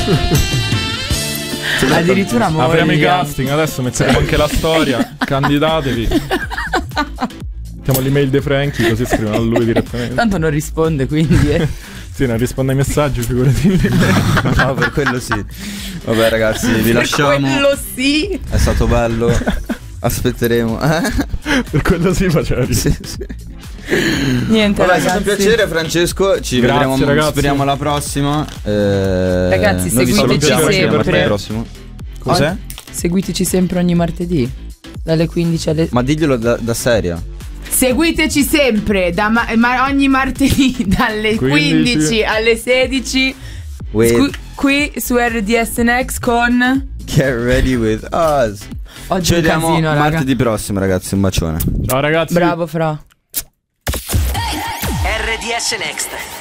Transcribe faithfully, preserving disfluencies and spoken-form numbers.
Addirittura moglie. Apriamo i casting, adesso metteremo anche la storia. Candidatevi. Mettiamo l'email di Frankie, così scrivono a lui direttamente. Tanto non risponde, quindi eh. Sì, non risponde ai messaggi, figurati. No, per quello sì. Vabbè ragazzi, vi per lasciamo. quello sì. È stato bello. Aspetteremo. Per quello sì faceva ridere. Sì, sì. Niente, Vabbè, è ragazzi. stato un piacere, Francesco. Ci Grazie, vedremo, ragazzi. speriamo alla prossima. Eh, Ragazzi, noi vi seguiteci salutiamo, ci vediamo sempre. martedì prossimo. Cos'è? Ogni- Seguiteci sempre ogni martedì dalle quindici alle. Ma diglielo da, da seria. Seguiteci sempre da ma- ma- ogni martedì dalle quindici quindici alle sedici With Scu- qui su R D S Next con Get Ready With Us. oggi Ci un vediamo casino, raga. martedì prossimo, ragazzi. Un bacione. Ciao ragazzi. Bravo Fra. R D S Next.